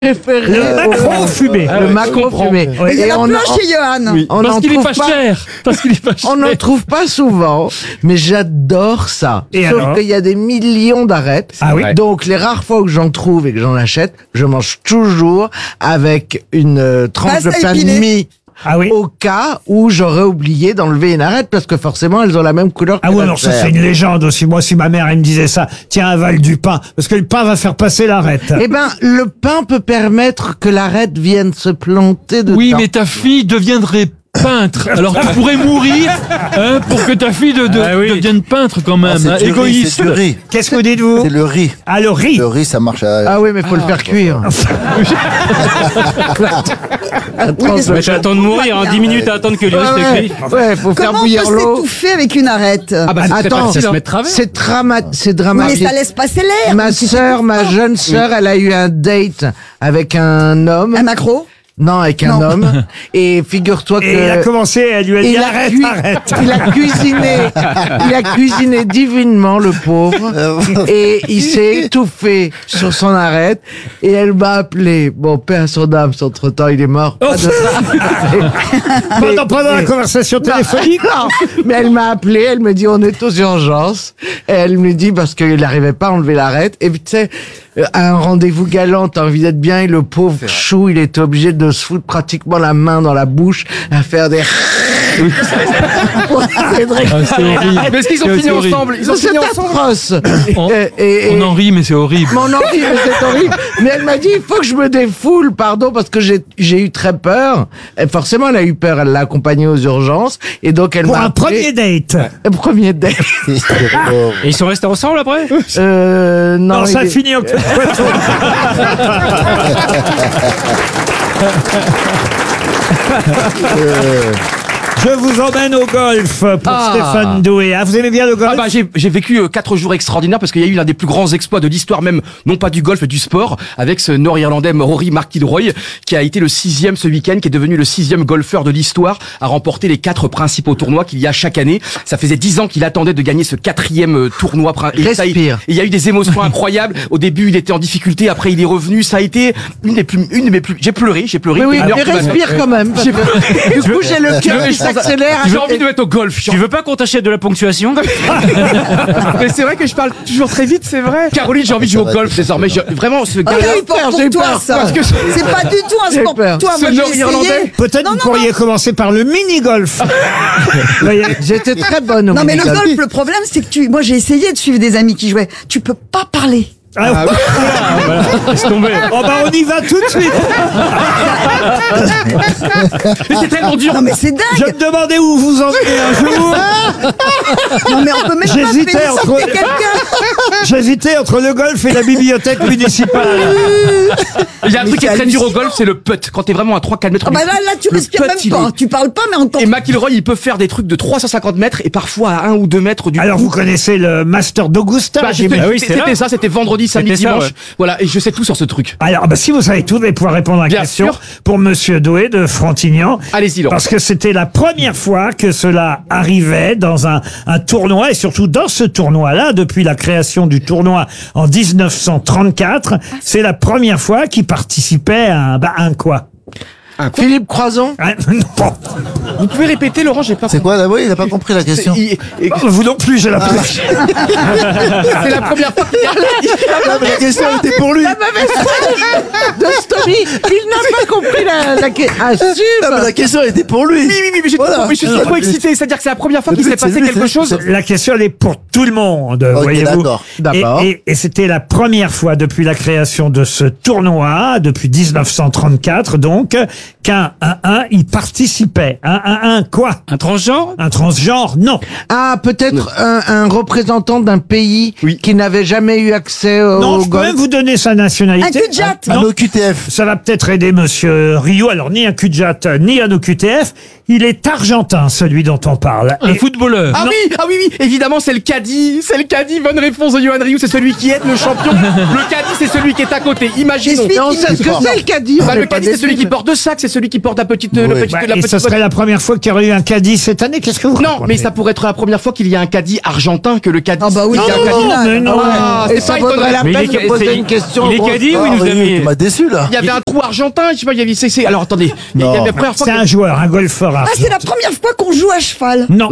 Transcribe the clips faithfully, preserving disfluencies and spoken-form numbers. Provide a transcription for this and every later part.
préféré Le Macron au- fumé. Le Macron fumé. Oui. Il y Et en a on plein en- chez Johan. Oui. on Parce n'en qu'il est trouve pas pas- cher. Parce qu'il est pas cher. On n'en trouve pas souvent, mais j'adore ça. Et Sauf alors qu'il y a des millions d'arêtes. Ah oui. Donc les rares fois où j'en trouve et que j'en achète, je mange toujours avec une euh, tranche Pâte à de pain de épiler. mie. Ah oui. Au cas où j'aurais oublié d'enlever une arête parce que forcément elles ont la même couleur que Ah oui, la alors ça chair. c'est une légende aussi. Moi, si ma mère elle me disait ça, tiens, avale du pain, parce que le pain va faire passer l'arête. Eh ben, le pain peut permettre que l'arête vienne se planter dedans. Oui, mais ta fille deviendrait peintre. Alors tu pourrais mourir hein, pour que ta fille de, de- Ah oui. devienne peintre quand Ah, même. c'est hein, du riz, égoïste. c'est du riz. Qu'est-ce que vous dites vous? C'est le riz. Ah, le riz. Le riz, ça marche à... Ah oui, mais faut le faire cuire. Mais t'attends de mourir, hein, dix minutes à attendre que le riz Ouais, se ouais, cuit. ouais, faut faire Comment on bouillir peut l'eau. s'étouffer avec une arête? Ah bah c'est très Attends, facile, ça se met de travers. c'est drama c'est Oui, mais dramatique. ça laisse passer l'air. Ma Tu sœur, ma t'étouffes jeune sœur, elle a eu un date avec un homme. pas. Un macro? Non, avec un Non. homme. Et figure-toi que... Et il a commencé, elle lui a dit il a arrête, cui- arrête. il a cuisiné, il a cuisiné divinement, le pauvre, et il s'est étouffé sur son arête, et elle m'a appelé. Bon, paix à son âme, entre temps, il est mort. Pas de ça. Pendant, pendant la conversation téléphonique. Non, mais elle m'a appelé, elle me dit on est aux urgences, et elle me dit parce qu'il n'arrivait pas à enlever l'arête, et puis tu sais, euh, à un rendez-vous galant, t'as envie d'être bien, et le pauvre chou, il était obligé de se foutre pratiquement la main dans la bouche, à faire des... Ah, c'est horrible. Mais est-ce qu'ils ont C'est fini horrible. ensemble? Ils ont C'est fini ensemble? atroce. On, Et- et- et- on en rit, mais c'est horrible. Mais on en rit, mais c'est horrible. Mais elle m'a dit, il faut que je me défoule, pardon, parce que j'ai j'ai eu très peur. Et forcément, elle a eu peur, elle l'a accompagnée aux urgences, et donc elle Pour m'a un appelé- premier date. Un premier date. Et ils sont restés ensemble après? Euh, non, Non, ça il est- finit en queue de poisson. Euh, Je vous emmène au golf pour Ah. Stéphane Doué. Ah, vous aimez bien le golf? Ah bah j'ai j'ai vécu euh, quatre jours extraordinaires parce qu'il y a eu l'un des plus grands exploits de l'histoire même, non pas du golf, du sport, avec ce Nord-Irlandais Rory McIlroy qui a été le sixième ce week-end, qui est devenu le sixième golfeur de l'histoire à remporter les quatre principaux tournois qu'il y a chaque année. Ça faisait dix ans qu'il attendait de gagner ce quatrième euh, tournoi. prin- Et ça a- Respire. et il y a eu des émotions incroyables. Au début, il était en difficulté, après il est revenu. Ça a été une des plus, une de mes plus. J'ai pleuré, j'ai pleuré. Mais oui, Une heure mais qui m'a- respire quand même. parce que Du coup, j'ai le cœur qui s'accélère. J'ai envie de mettre au golf. J'ai Tu envie- veux veux pas qu'on t'achète de la ponctuation? Mais c'est vrai que je parle toujours très vite, c'est vrai. Caroline, j'ai envie de jouer au golf désormais. Je- Vraiment, ce Ah gars-là. oui, pour, pour j'ai toi, peur, ça. parce que- C'est pas du tout un J'ai sport peur. pour toi. Ce Moi, j'ai Nord-Irlandais. essayé. Peut-être Non, vous non, pourriez commencer par le mini-golf. Vous voyez, J'étais très bonne au Non, mais le mini-golf. golf, le problème, c'est que tu, moi, j'ai essayé de suivre des amis qui jouaient. Tu peux pas parler. ah, Laisse tomber. oh bah on y va tout de suite. Mais c'est tellement dur. Non, mais c'est Je dingue. me demandais où vous en venez un jour. Non, mais on peut même pas J'hésitais féliciter entre- quelqu'un. J'hésitais entre le golf et la bibliothèque municipale. Il y a un Mais truc qui est c'est très dur au hallucinant. golf, c'est le putt. Quand t'es vraiment à trois quatre mètres. Ah du- bah là, là, tu le respires putt, même il pas. est- Tu parles pas, mais en tant Et McIlroy, il peut faire des trucs de trois cent cinquante mètres et parfois à un ou deux mètres du Alors coup. vous connaissez le Master d'Augusta, Bah, j'imagine. c'était Ah oui, c'est c'était là. ça, c'était vendredi, samedi, C'était ça, dimanche. ouais. Voilà, et je sais tout sur ce truc. Alors, bah, si vous savez tout, vous allez pouvoir répondre à la Bien question sûr. pour Monsieur Doué de Frontignan. Allez-y, Laurent. Parce que c'était la première fois que cela arrivait dans un, un tournoi, et surtout dans ce tournoi-là, depuis la création du tournoi en dix-neuf cent trente-quatre, c'est la première fois qu'il participait à un, bah, un quoi? Philippe Croison. Hein, non, bon. Vous pouvez répéter, Laurent, j'ai pas C'est quoi d'abord? Il n'a pas compris la question. Il- et- Vous non plus, j'ai l'impression. C'est la première fois qu'il Ah, mais la question était pour lui. La mauvaise foi de Stomy. Il n'a pas compris la, la question. Ah, Ah, mais super. la question était pour lui. Oui, oui, oui, mais j'ai Voilà. mais je suis trop excité. C'est-à-dire que c'est la première fois qu'il s'est C'est passé lui, quelque c'est- chose. La question, elle est pour tout le monde, Ok, voyez-vous. d'accord. D'accord. Et, et- et c'était la première fois depuis la création de ce tournoi, depuis dix-neuf cent trente-quatre, donc, qu'un un, un, y participait. Un, un, un, quoi? Un transgenre? Un transgenre? Non. Ah, peut-être un, un représentant d'un pays Oui. qui n'avait jamais eu accès au, Non, au je peux golf. même vous donner sa Un nationalité. cul de jatte. Un Non. O Q T F. Ça va peut-être aider Monsieur Rio. Alors, ni un Q-Jat, ni un O Q T F. Il est argentin, celui dont on parle. Un Et- footballeur. Ah oui, ah oui, oui, évidemment, c'est le caddie, c'est le caddie. Bonne réponse de Johan Rioux, c'est celui qui est le champion. Le caddie, c'est celui qui est à côté. Imaginons. J'explique. Mais on sait ce que c'est le caddie. on Bah, n'est le pas caddie, c'est celui déçus. qui porte de ça. sac, c'est celui qui porte la petite, le Oui. petit, Bah, la et petite ce serait la première fois qu'il y aurait eu un caddie cette année. Qu'est-ce que vous Non, racontez mais ça pourrait être la première fois qu'il y a un caddie argentin que le caddie. Ah bah oui, Non, c'est un non, cardinal. mais non. Ah, Et c'est ça pas vaudrait étonnant. la Mais il peine est- de poser c'est- une question. il est aux grosses caddie ou il nous Ah a oui, mis- tu m'as déçu là. Il y avait un trou argentin, je sais pas, il y avait, c'est, c'est- alors attendez, il y a Non. la première fois C'est que- un joueur, un golfeur. Ah, c'est la première fois qu'on joue à cheval. Non,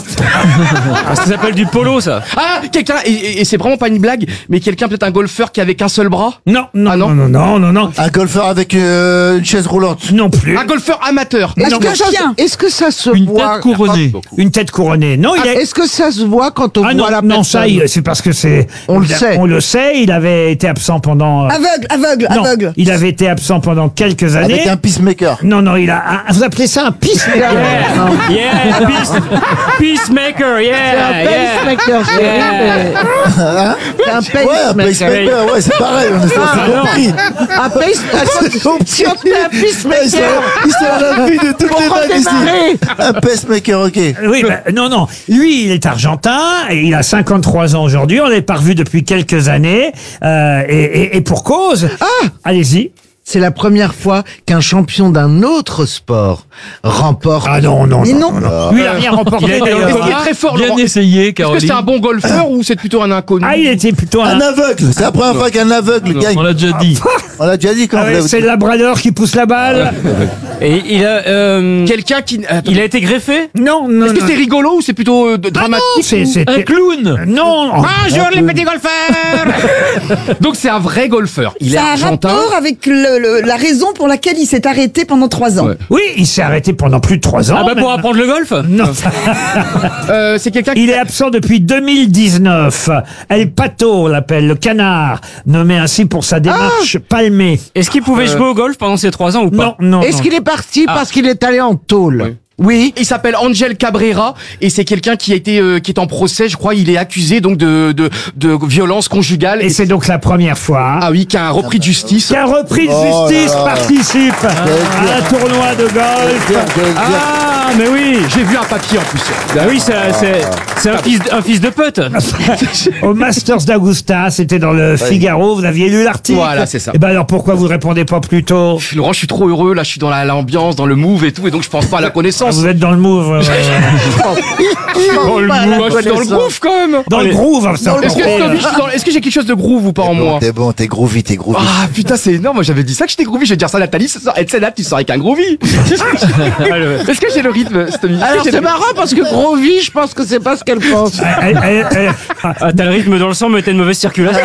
Ah, ça s'appelle du polo, ça. Ah, quelqu'un, et, et- et c'est vraiment pas une blague, mais quelqu'un, peut-être un golfeur qui avait qu'un seul bras? non, non, Ah, non, non. non, non, non, non, Un golfeur avec euh, une chaise roulante. non plus. Un golfeur amateur. Est-ce Non, que non. ça chien Est-ce que ça se Une voit tête couronnée. Une tête couronnée. Non, il Ah, est. Est-ce que ça se voit quand on Ah voit non, la non, personne ça, il- c'est parce que c'est. On le il a- sait. On le sait. Il avait été absent pendant. euh, Aveugle, aveugle, non, aveugle. il avait été absent pendant quelques années. Avec un peacemaker. Non, non, il a. un- vous appelez ça un peacemaker? Yeah, peace, peacemaker, yeah, Un yeah. pacemaker, c'est Yeah. vrai, mais- C'est un Ouais, un pacemaker. pacemaker, ouais, c'est pareil, on a Ah, non. compris. Un pacemaker. Si on était un Ouais, Ils sont, pacemaker, ils sont à la vue de toutes les on vannes ici. redémarrer. Un pacemaker, ok. Oui, ben, non, non. Lui, il est argentin et il a cinquante-trois ans aujourd'hui. On l'a pas revu depuis quelques années. Euh, et, et, et pour cause. Ah Allez-y. C'est la première fois qu'un champion d'un autre sport remporte. Ah non, non, Mais non. non. non, non. Lui, il a rien remporté Il a été d'ailleurs. Est-ce qu'il est très fort, Bien Laurent? essayé, Est-ce que Caroline. c'est un bon golfeur ou c'est plutôt un inconnu? Ah, il était plutôt un. Un aveugle, c'est la première fois qu'un aveugle Non, gagne. on l'a déjà dit. On l'a déjà dit quand Ah vous ouais, l'avez- c'est le labrador qui pousse la balle. Et il a, euh, Quelqu'un qui... attends. il a été greffé? Non, non, Est-ce que non. c'est rigolo ou c'est plutôt euh, de- Ah non, dramatique? c'est, ou- c'est Un clown. non. Bonjour les petits golfeurs. Donc c'est un vrai golfeur. Il est Ça a un argentin. rapport avec le- le- la raison pour laquelle il s'est arrêté pendant trois ans. Ouais. Oui, il s'est arrêté pendant plus de trois ans. Ah bah pour maintenant. apprendre le golf? Non. Euh, c'est quelqu'un qui... Il est absent depuis deux mille dix-neuf. El Pato l'appelle, le canard, nommé ainsi pour sa démarche palmée. Est-ce qu'il pouvait jouer au golf pendant ces trois ans ou pas? Non, non, Est-ce non. qu'il est parti parce qu'il est allé en tôle? Oui. Il s'appelle Angel Cabrera et c'est quelqu'un qui a été euh, qui est en procès, je crois. Il est accusé donc de de, de violence conjugale. Et c'est donc la première fois hein, Ah oui, qui a un repris de justice. qu'un repris de Oh là justice là. participe à un tournoi de golf. Bien, bien, bien. Ah, mais oui. J'ai vu un papier en plus. Bah oui, c'est, c'est, c'est un fils, de- un fils de pute. Au Masters d'Augusta, c'était dans le Figaro, vous aviez lu l'article. Voilà, c'est ça. Et ben alors pourquoi vous répondez pas plus tôt? Laurent, je suis trop heureux là. Je suis dans la- l'ambiance, dans le move et tout, et donc je pense pas à la connaissance. Vous êtes dans le move. ouais, ouais. Dans le Pas à la groove, je suis dans le connaissance. groove quand même. Dans le groove, ça. Est-ce que, est-ce que je suis dans- est-ce que j'ai quelque chose de groove ou pas en T'es bon, moi? T'es bon, t'es groovy, t'es groovy. Ah putain, c'est énorme. Moi j'avais dit ça que j'étais groovy. Je vais dire ça à Nathalie. Ce soir. Et tu sais, là, tu sors avec un groovy. Est-ce que j'ai le rythme, Stomy? Est-ce que Alors j'ai c'est le- marrant parce que Grovy, je pense que c'est pas ce qu'elle pense. Elle- elle- elle- Ah, t'as le rythme dans le sang, mais t'as une mauvaise circulation.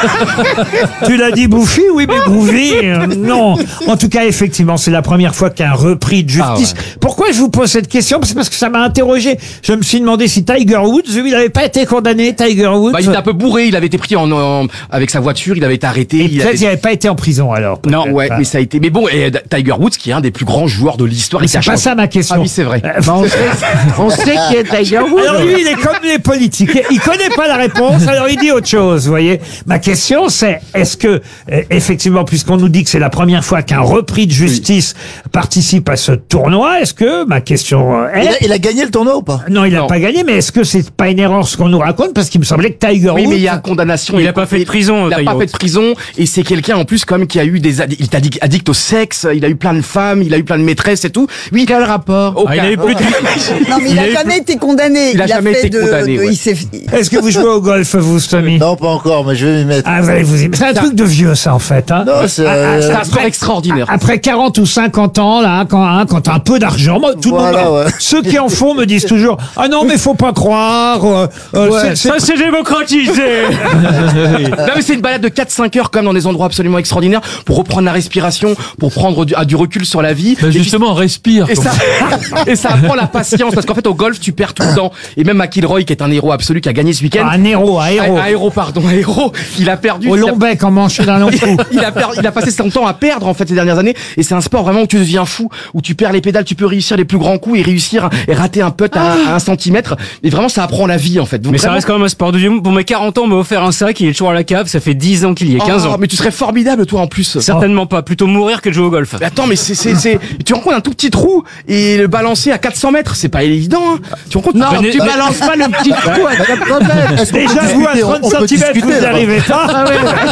Tu l'as dit bouffi, oui, mais groovy, euh, non. En tout cas, effectivement, c'est la première fois qu'un repris de justice. Ah Pourquoi je vous pose cette question? C'est parce que ça m'a interrogé. Je me suis demandé si Tiger Woods, lui, il n'avait pas été condamné, Tiger Woods. Bah, il était un peu bourré. Il avait été pris en, en- avec sa voiture. Il avait été arrêté. Et il peut-être avait- qu'il n'avait pas été en prison, alors. Non, peut-être. ouais, Ah. mais ça a été. Mais bon, et Tiger Woods, qui est un des plus grands joueurs de l'histoire, Mais il c'est a pas changé. ça ma question. Ah oui, c'est vrai. Euh, Bah, on sait, on sait qui est Tiger Woods. Alors lui, il est comme les politiques. Il connaît pas la réponse, alors il dit autre chose, vous voyez. Ma question, c'est, est-ce que, euh, effectivement, puisqu'on nous dit que c'est la première fois qu'un repris de justice participe à ce tournoi, est-ce que, ma question euh, est... Il a, il a gagné le tournoi ou pas? Non, il n'a Non. pas gagné, mais est-ce que c'est pas une erreur ce qu'on nous raconte? Parce qu'il me semblait que Tiger Oui, Woods... mais il y a condamnation. Il a pas fait de prison, Il a Tiger pas Woods. fait de prison. Et c'est quelqu'un, en plus, comme qui a eu des, addi- il est addic- addict au sexe. Il a eu plein de femmes. Il a eu plein de maîtresses et tout. Oui. Quel rapport? Aucun. Ah, il a eu plus de... Non, mais il, Il a a eu jamais été condamné. Il a jamais fait été de, condamné, de- ouais. il s'est- Est-ce que vous jouez au golf, vous, Stomy? Non, pas encore, mais je vais m'y mettre. Ah, vous allez vous y... C'est un truc de vieux, ça, en fait. Hein. Non, c'est, Ah, ah, euh, C'est un après- sport extraordinaire. Après quarante ou cinquante ans, là, quand, hein, quand t'as un peu d'argent, moi, tout Voilà, le monde, ouais. ceux qui en font me disent toujours, ah non, mais faut pas croire, euh, euh, c'est- c'est- Ça, c'est démocratisé. Non, mais c'est une balade de quatre cinq heures, comme dans des endroits absolument extraordinaires, pour reprendre la respiration, pour prendre du, ah, du recul sur la vie. Bah, Et puis- justement, respire. Et ça, et ça apprend la patience, parce qu'en fait, au golf, tu perds tout le temps. Et même McIlroy, qui est un héros absolu, qui a gagné ce week-end. un héros, un héros. Un héros, pardon, un héros. Il a perdu. Au il a- long bec, en manche d'un long coup. il a, per- il a passé son temps à perdre en fait ces dernières années et c'est un sport vraiment où tu deviens fou, où tu perds les pédales, tu peux réussir les plus grands coups et réussir et rater un putt à, un- à un centimètre. Et vraiment, ça apprend la vie en fait. Donc, Mais ça vraiment- reste quand même un sport de vieux. Pour mes quarante ans, on m'a offert un sac, il est toujours à la cave, ça fait dix ans qu'il y est, quinze Oh, ans. mais tu serais formidable toi en plus. Certainement pas, plutôt mourir que de jouer au golf. Mais attends, mais c'est, c'est, c'est, tu rends compte un tout petit trou et le balancer à quatre cents mètres, c'est pas évident, hein. Tu rends compte? Non, Venez- tu balances pas le petit trou à quatre mètres. Est-ce qu'on peut Déjà, vous, à discuter On- trente on peut centimètres, vous discuter, n'y là. arrivez pas.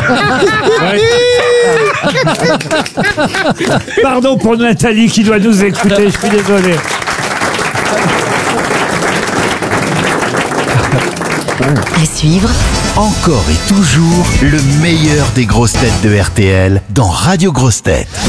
Pardon pour Nathalie qui doit nous écouter, je suis désolé. À suivre, Encore et toujours le meilleur des grosses têtes de R T L dans Radio Grosses Têtes.